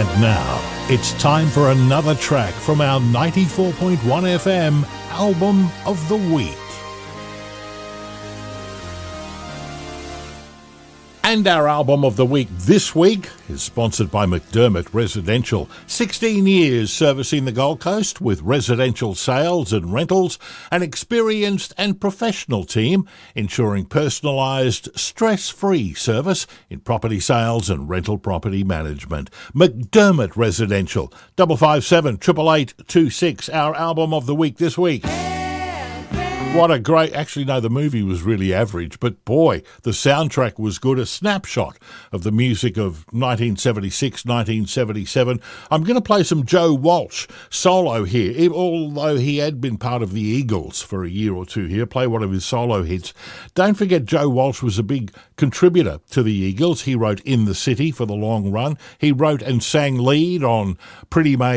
And now, it's time for another track from our 94.1 FM Album of the Week. And our Album of the Week this week is sponsored by McDermott Residential. 16 years servicing the Gold Coast with residential sales and rentals, an experienced and professional team ensuring personalised, stress-free service in property sales and rental property management. McDermott Residential, 557 888 26, our Album of the Week this week. What a great... Actually, no, the movie was really average, but boy, the soundtrack was good. A snapshot of the music of 1976, 1977. I'm going to play some Joe Walsh solo here, although he had been part of the Eagles for a year or two here. Play one of his solo hits. Don't forget, Joe Walsh was a big contributor to the Eagles. He wrote In the City for the long run. He wrote and sang lead on Pretty Made